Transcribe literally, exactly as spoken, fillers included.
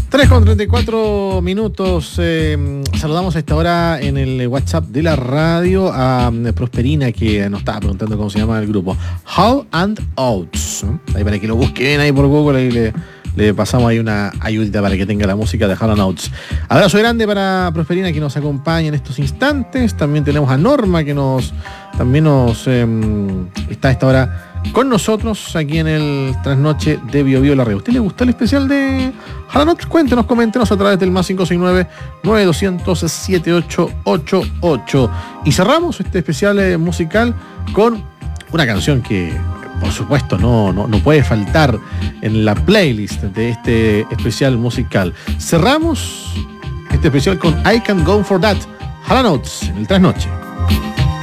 tres con treinta y cuatro minutos. Eh, saludamos a esta hora en el WhatsApp de la radio a Prosperina, que nos estaba preguntando cómo se llama el grupo. Hall and Oates. Ahí para que lo busquen ahí por Google y le, le pasamos ahí una ayudita para que tenga la música de Hall and Oates. Abrazo grande para Prosperina, que nos acompaña en estos instantes. También tenemos a Norma, que nos también nos eh, está a esta hora con nosotros aquí en el Trasnoche de Bio Bio La Red. ¿Usted le gustó el especial de Haranot? Cuéntenos, coméntenos a través del más cinco seis nueve, nueve dos cero cero, siete ocho ocho ocho. Y cerramos este especial eh, musical con una canción que, por supuesto, no, no, no puede faltar en la playlist de este especial musical. Cerramos este especial con I Can Go For That, Haranot, en el Trasnoche.